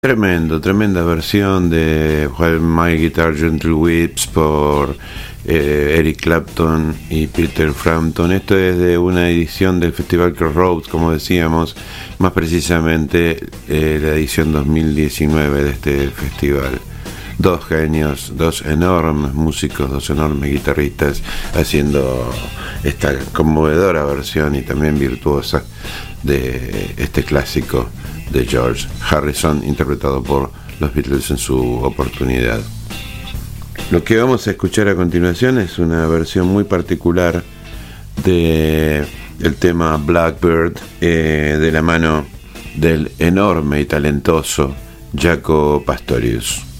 Tremenda versión de While My Guitar Gently Weeps por Eric Clapton y Peter Frampton. Esto es de una edición del Festival Crossroads, como decíamos, más precisamente la edición 2019 de este festival. Dos genios, dos enormes músicos, dos enormes guitarristas haciendo esta conmovedora versión y también virtuosa de este clásico de George Harrison, interpretado por los Beatles en su oportunidad. Lo que vamos a escuchar a continuación es una versión muy particular del tema Blackbird, de la mano del enorme y talentoso Jaco Pastorius.